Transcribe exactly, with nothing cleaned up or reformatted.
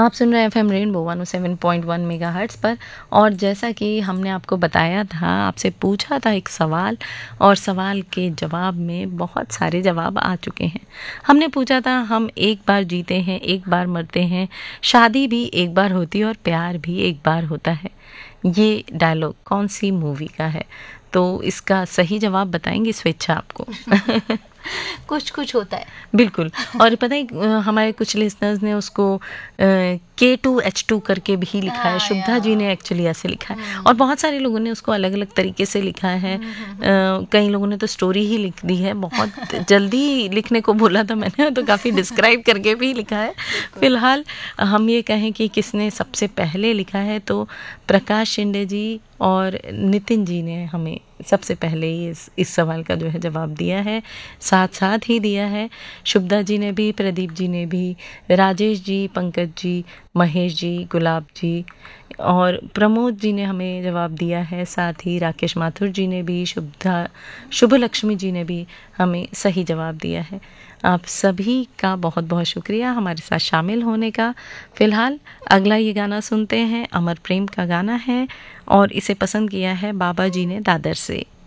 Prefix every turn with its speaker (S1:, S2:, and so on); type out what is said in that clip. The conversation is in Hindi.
S1: आप सुन रहे हैं FM rainbow one O seven point one megahertz पर। और जैसा कि हमने आपको बताया था, आपसे पूछा था एक सवाल, और सवाल के जवाब में बहुत सारे जवाब आ चुके हैं। हमने पूछा था, हम एक बार जीते हैं, एक बार मरते हैं, शादी भी एक बार होती है और प्यार भी एक बार होता है। ये डायलॉग कौन सी मूवी का है? तो इसका सही जवाब बताएंगी स्वेच्छा आपको।
S2: कुछ कुछ होता है।
S1: बिल्कुल। और पता है अ, हमारे कुछ लिसनर्स ने उसको के टू एच टू करके भी लिखा है।
S2: हाँ,
S1: शुभ्धा जी ने एक्चुअली ऐसे लिखा है,
S2: हम्म।
S1: और बहुत सारे लोगों ने उसको अलग अलग तरीके से लिखा है। अ, कई लोगों ने तो स्टोरी ही लिख दी है, बहुत जल्दी लिखने को बोला था मैंने, तो काफ़ी डिस्क्राइब करके भी लिखा है। फिलहाल हम ये कहें कि किसने सबसे पहले लिखा है, तो प्रकाश शिंदे जी और नितिन जी ने हमें सबसे पहले ही इस इस सवाल का जो है जवाब दिया है। साथ साथ ही दिया है शुभदा जी ने भी, प्रदीप जी ने भी, राजेश जी, पंकज जी, महेश जी, गुलाब जी, और प्रमोद जी ने हमें जवाब दिया है। साथ ही राकेश माथुर जी ने भी, शुभदा शुभ लक्ष्मी जी ने भी हमें सही जवाब दिया है। आप सभी का बहुत बहुत शुक्रिया हमारे साथ शामिल होने का। फ़िलहाल अगला ये गाना सुनते हैं, अमर प्रेम का गाना है, और इसे पसंद किया है बाबा जी ने दादर से।